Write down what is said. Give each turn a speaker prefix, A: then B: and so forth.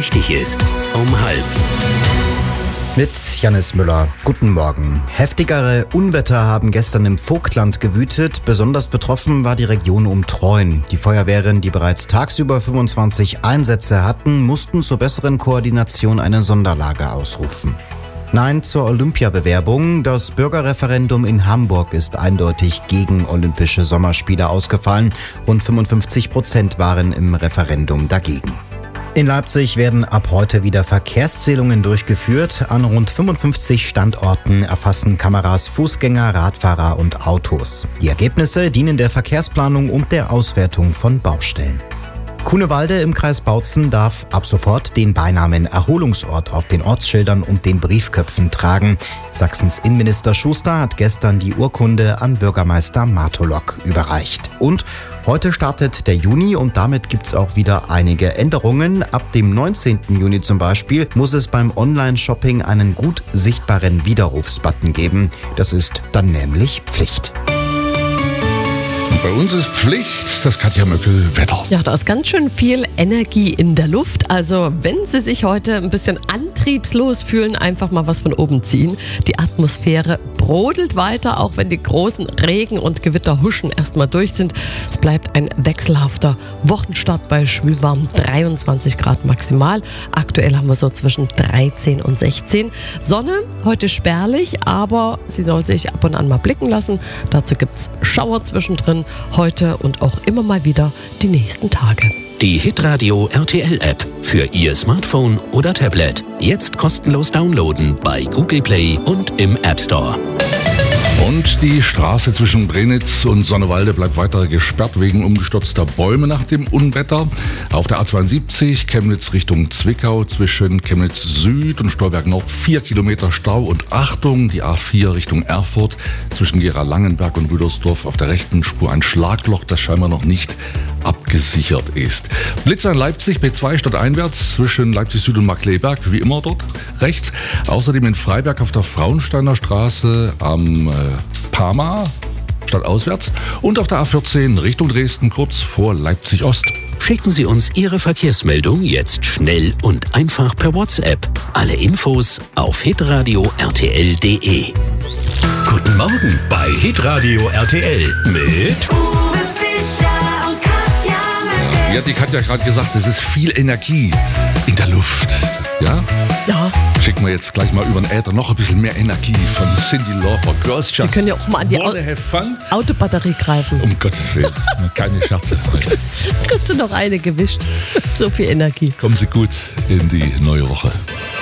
A: wichtig ist, um 12:30.
B: Mit Jannis Müller. Guten Morgen. Heftigere Unwetter haben gestern im Vogtland gewütet. Besonders betroffen war die Region um Treuen. Die Feuerwehren, die bereits tagsüber 25 Einsätze hatten, mussten zur besseren Koordination eine Sonderlage ausrufen. Nein zur Olympiabewerbung. Das Bürgerreferendum in Hamburg ist eindeutig gegen Olympische Sommerspiele ausgefallen. Rund 55% waren im Referendum dagegen. In Leipzig werden ab heute wieder Verkehrszählungen durchgeführt. An rund 55 Standorten erfassen Kameras Fußgänger, Radfahrer und Autos. Die Ergebnisse dienen der Verkehrsplanung und der Auswertung von Baustellen. Cunewalde im Kreis Bautzen darf ab sofort den Beinamen Erholungsort auf den Ortsschildern und den Briefköpfen tragen. Sachsens Innenminister Schuster hat gestern die Urkunde an Bürgermeister Martolok überreicht. Und heute startet der Juni und damit gibt's auch wieder einige Änderungen. Ab dem 19. Juni zum Beispiel muss es beim Online-Shopping einen gut sichtbaren Widerrufsbutton geben. Das ist dann nämlich Pflicht.
C: Bei uns ist Pflicht, das Katja Möckel, Wetter.
D: Ja, da ist ganz schön viel Energie in der Luft. Also wenn Sie sich heute ein bisschen antriebslos fühlen, einfach mal was von oben ziehen. Die Atmosphäre brodelt weiter, auch wenn die großen Regen- und Gewitterhuschen erstmal durch sind. Es bleibt ein wechselhafter Wochenstart bei schwülwarm 23 Grad maximal. Aktuell haben wir so zwischen 13 und 16. Sonne, heute spärlich, aber sie soll sich ab und an mal blicken lassen. Dazu gibt's Schauer zwischendrin. Heute und auch immer mal wieder die nächsten Tage.
A: Die Hitradio RTL App für Ihr Smartphone oder Tablet. Jetzt kostenlos downloaden bei Google Play und im App Store.
C: Und die Straße zwischen Brenitz und Sonnewalde bleibt weiter gesperrt wegen umgestürzter Bäume nach dem Unwetter. Auf der A72 Chemnitz Richtung Zwickau zwischen Chemnitz Süd und Stolberg Nord 4 Kilometer Stau. Und Achtung, die A4 Richtung Erfurt zwischen Gera-Langenberg und Rüdersdorf auf der rechten Spur ein Schlagloch, das scheinbar noch nicht abgesichert ist. Blitzer in Leipzig, B2 stadteinwärts zwischen Leipzig Süd und Markkleeberg, wie immer dort rechts. Außerdem in Freiberg auf der Frauensteiner Straße am Parma, stadtauswärts. Und auf der A14 Richtung Dresden, kurz vor Leipzig Ost.
A: Schicken Sie uns Ihre Verkehrsmeldung jetzt schnell und einfach per WhatsApp. Alle Infos auf hitradio rtl.de. Guten Morgen bei Hitradio RTL mit
E: Uwe Fischer und Katja Möckel.
C: Wie hat die Katja gerade gesagt, es ist viel Energie in der Luft. Ja?
D: Ja,
C: Schicken wir jetzt gleich mal über den Äther noch ein bisschen mehr Energie von Cyndi Lauper. Girls
D: Sie können ja auch mal an die
C: wanna have fun.
D: Autobatterie greifen.
C: Um Gottes Willen, keine Scherze.
D: Kriegst du noch eine gewischt. So viel Energie.
C: Kommen Sie gut in die neue Woche.